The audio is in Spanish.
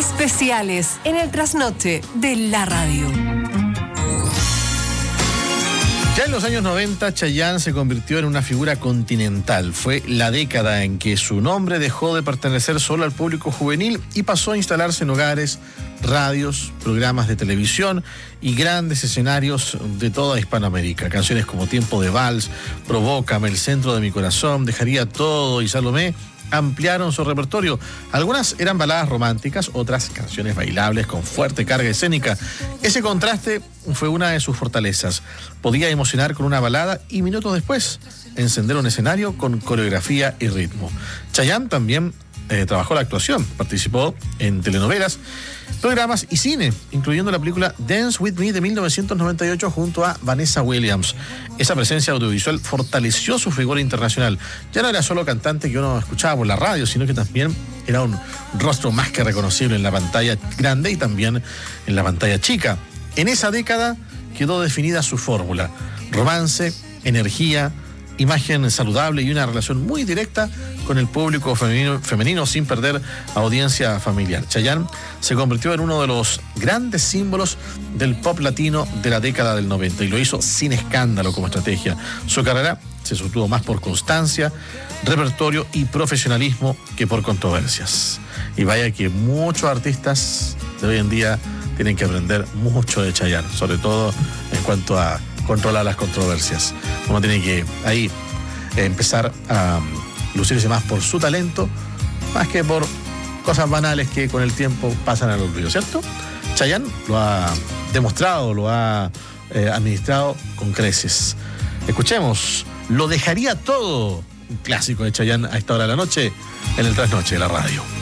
Especiales en el trasnoche de la radio. Ya en los años 90, Chayanne se convirtió en una figura continental. Fue la década en que su nombre dejó de pertenecer solo al público juvenil y pasó a instalarse en hogares, radios, programas de televisión y grandes escenarios de toda Hispanoamérica. Canciones como Tiempo de Vals, Provócame, El centro de mi corazón, Dejaría todo y Salomé ampliaron su repertorio. Algunas eran baladas románticas, otras canciones bailables con fuerte carga escénica. Ese contraste fue una de sus fortalezas. Podía emocionar con una balada y minutos después encender un escenario con coreografía y ritmo. Chayanne también trabajó la actuación, participó en telenovelas, programas y cine, incluyendo la película Dance With Me de 1998 junto a Vanessa Williams. Esa presencia audiovisual fortaleció su figura internacional. Ya no era solo cantante que uno escuchaba por la radio, sino que también era un rostro más que reconocible en la pantalla grande y también en la pantalla chica. En esa década quedó definida su fórmula: romance, energía, imagen saludable y una relación muy directa con el público femenino sin perder audiencia familiar. Chayanne se convirtió en uno de los grandes símbolos del pop latino de la década del 90 y lo hizo sin escándalo como estrategia. Su carrera se sostuvo más por constancia, repertorio y profesionalismo que por controversias. Y vaya que muchos artistas de hoy en día tienen que aprender mucho de Chayanne, sobre todo en cuanto a controlar las controversias. Uno tiene que ahí empezar a lucirse más por su talento, más que por cosas banales que con el tiempo pasan al olvido, ¿cierto? Chayanne lo ha demostrado, lo ha administrado con creces. Escuchemos Lo Dejaría Todo, un clásico de Chayanne a esta hora de la noche en el trasnoche de la radio.